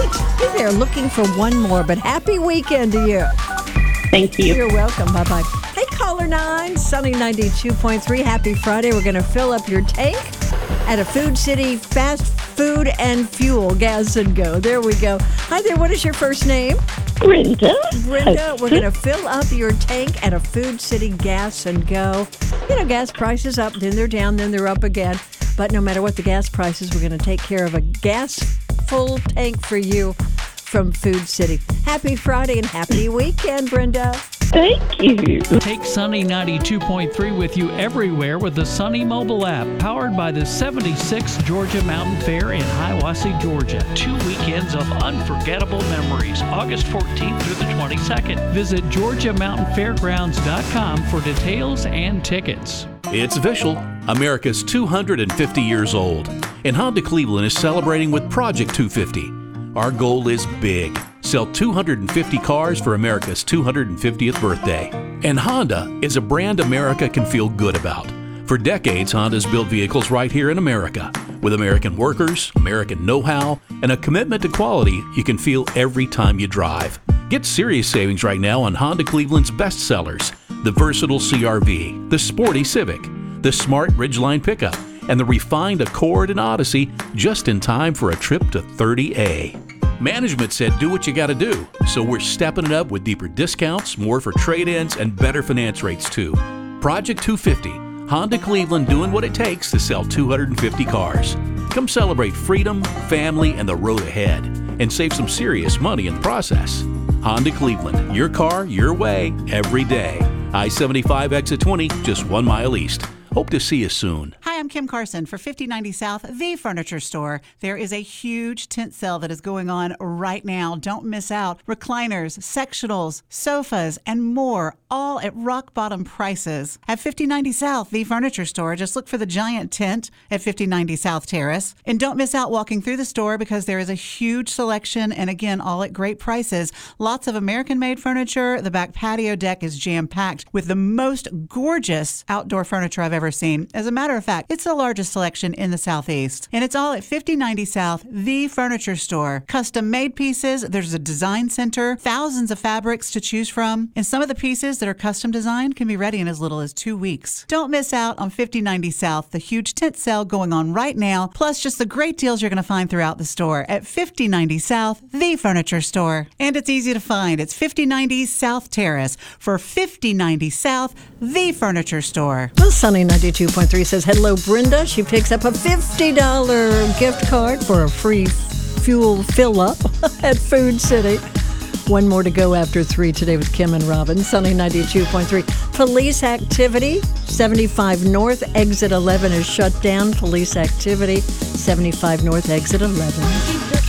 Hey there, looking for one more, but happy weekend to you. Thank you. You're welcome. Bye-bye. Hey, caller 9, Sunny 92.3. Happy Friday. We're going to fill up your tank at a Food City Fast Food and Fuel Gas and Go. There we go. Hi there. What is your first name? Brenda. Brenda, we're going to fill up your tank at a Food City Gas and Go. You know, gas prices up, then they're down, then they're up again. But no matter what the gas prices, we're going to take care of a gas full tank for you from Food City. Happy Friday and happy weekend, Brenda. Thank you. Take Sunny 92.3 with you everywhere with the Sunny mobile app, powered by the 76th Georgia Mountain Fair in Hiawassee, Georgia. 2 weekends of unforgettable memories, August 14th through the 22nd. Visit GeorgiaMountainFairgrounds.com for details and tickets. It's official. America's 250 years old, and Honda Cleveland is celebrating with Project 250. Our goal is big. Sell 250 cars for America's 250th birthday. And Honda is a brand America can feel good about. For decades, Honda's built vehicles right here in America. With American workers, American know-how, and a commitment to quality you can feel every time you drive. Get serious savings right now on Honda Cleveland's best sellers: the versatile CR-V, the sporty Civic, the smart Ridgeline pickup, and the refined Accord and Odyssey, just in time for a trip to 30A. Management said do what you gotta do, so we're stepping it up with deeper discounts, more for trade-ins, and better finance rates too. Project 250, Honda Cleveland doing what it takes to sell 250 cars. Come celebrate freedom, family, and the road ahead, and save some serious money in the process. Honda Cleveland, your car, your way, every day. I-75 exit 20, just 1 mile east. Hope to see you soon. Hi, I'm Kim Carson for 5090 South, the furniture store. There is a huge tent sale that is going on right now. Don't miss out. Recliners, sectionals, sofas, and more, all at rock bottom prices. At 5090 South, the furniture store, just look for the giant tent at 5090 South Terrace. And don't miss out walking through the store because there is a huge selection and again, all at great prices. Lots of American-made furniture. The back patio deck is jam-packed with the most gorgeous outdoor furniture I've ever seen. As a matter of fact, it's the largest selection in the Southeast. And it's all at 5090 South, the furniture store. Custom made pieces, there's a design center, thousands of fabrics to choose from, and some of the pieces that are custom designed can be ready in as little as 2 weeks. Don't miss out on 5090 South, the huge tent sale going on right now, plus just the great deals you're going to find throughout the store at 5090 South, the furniture store. And it's easy to find. It's 5090 South Terrace for 5090 South, the furniture store. Well, Sunny 92.3 says, hello, Brenda. She picks up a $50 gift card for a free fuel fill-up at Food City. One more to go after 3 today with Kim and Robin. Sunny 92.3. Police activity. 75 North, exit 11 is shut down. Police activity. 75 North, exit 11.